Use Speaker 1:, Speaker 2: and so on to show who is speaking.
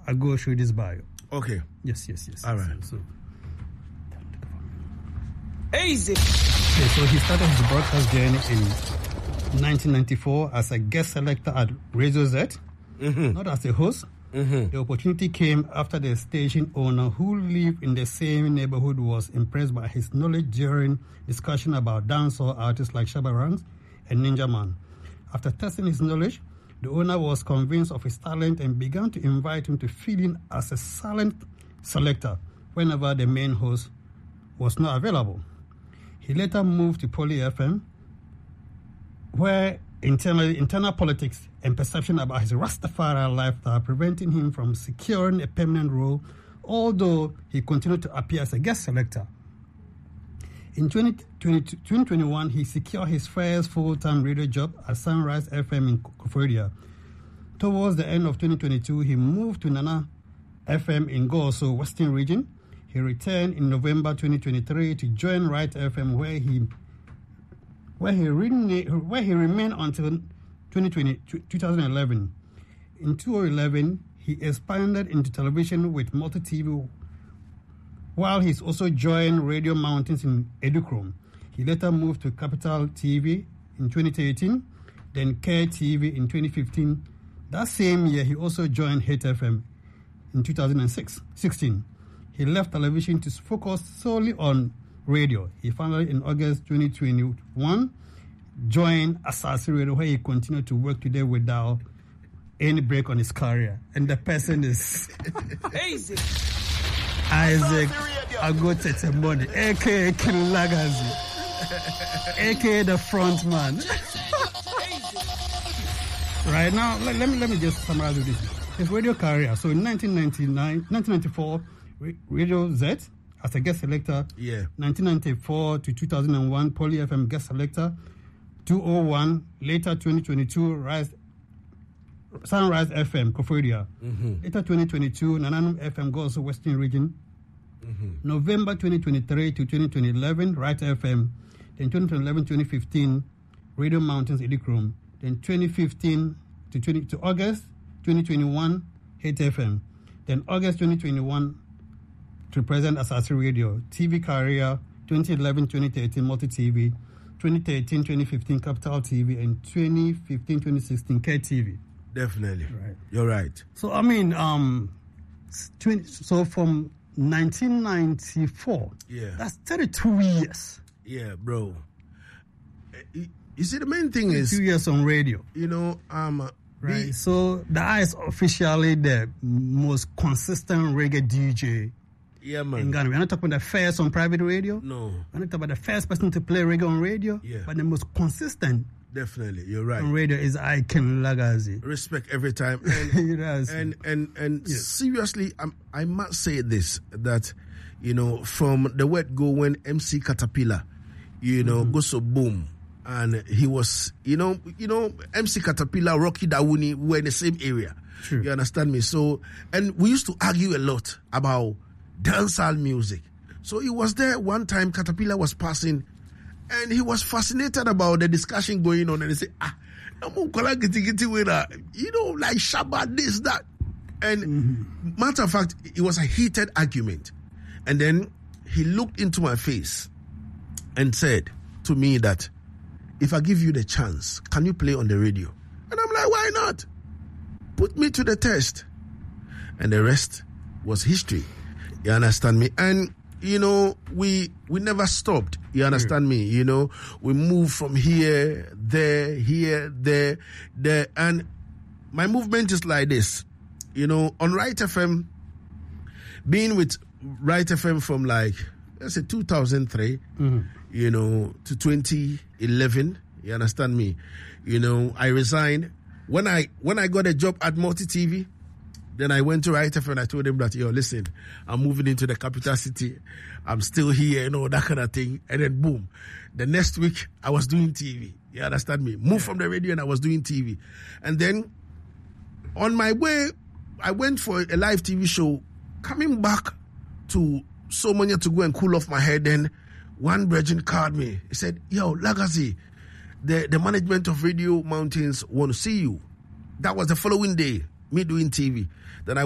Speaker 1: I go through this bio.
Speaker 2: Okay.
Speaker 1: Yes.
Speaker 2: All right.
Speaker 3: Easy.
Speaker 1: Okay, so he started his broadcast journey in 1994 as a guest selector at Radio Z, not as a host. The opportunity came after the station owner, who lived in the same neighborhood, was impressed by his knowledge during discussion about dancehall artists like Shabba Ranks and Ninja Man. After testing his knowledge, the owner was convinced of his talent and began to invite him to fill in as a silent selector whenever the main host was not available. He later moved to Poly FM, where internal politics and perception about his Rastafari lifestyle preventing him from securing a permanent role, although he continued to appear as a guest selector. In 2021, he secured his first full-time radio job at Sunrise FM in Koforidua. Towards the end of 2022, he moved to Nana FM in Goso, Western Region. He returned in November 2023 to join Right FM, where he remained until 2011. In 2011, he expanded into television with Multi TV, while he's also joined Radio Mountains in Edukrom. He later moved to Capital TV in 2013, then Care TV in 2015. That same year, he also joined Hit FM in 2016. He left television to focus solely on radio. He finally, in August 2021, joined Asase Radio, where he continued to work today without any break on his career. And the person is Isaac Agotetembode, a.k.a. Kilagazi, a.k.a. the front man. Right now, let me just summarize with this. His radio career. So in 1994, Radio Z as a guest selector. 1994 to 2001, Poly FM guest selector. 2001, later 2022, Sunrise FM, Koforidua. Later 2022, Nananum FM goes to Western Region. November 2023 to 2011, Right FM. Then 2011-2015, Radio Mountains, Edikrom. Then 2015 to August 2021, Hit FM. Then August 2021 to present Asase Radio. TV career 2011-2013, Multi TV. 2013-2015, Capital TV. And 2015-2016, Care TV.
Speaker 2: Definitely. Right. You're right.
Speaker 1: So, I mean, so from 1994, that's 32 years.
Speaker 2: Yeah, bro. You see, the main thing is
Speaker 1: 2 years on radio.
Speaker 2: Right.
Speaker 1: So the Eye is officially the most consistent reggae DJ.
Speaker 2: Yeah, man.
Speaker 1: In Ghana. We're not talking about the first on private radio.
Speaker 2: No.
Speaker 1: We're not talking about the first person to play reggae on radio.
Speaker 2: Yeah.
Speaker 1: But the most consistent.
Speaker 2: Definitely, you're right.
Speaker 1: On radio is Ken Lagazi.
Speaker 2: Respect every time. And yes. Seriously, I must say this, that, from the word go when MC Caterpillar, goes so boom. And he was, MC Caterpillar, Rocky Dawuni were in the same area.
Speaker 1: True.
Speaker 2: You understand me? So, and we used to argue a lot about dancehall music. So he was there one time, Caterpillar was passing, and he was fascinated about the discussion going on. And he said, like Shabba, this, that. And matter of fact, it was a heated argument. And then he looked into my face and said to me that, if I give you the chance, can you play on the radio? And I'm like, why not? Put me to the test. And the rest was history. You understand me? And, we never stopped. You understand me? We moved from here, there. And my movement is like this. On Right FM, being with Right FM from let's say 2003, to 2011. You understand me? I resigned. When I got a job at Multi TV, then I went to Right FM and I told them that, listen, I'm moving into the capital city. I'm still here, that kind of thing. And then boom, the next week I was doing TV. You understand me? Moved from the radio and I was doing TV. And then on my way, I went for a live TV show. Coming back to Somalia to go and cool off my head, then one virgin called me. He said, yo, Lagazi, the management of Radio Mountains want to see you. That was the following day, me doing TV. Then I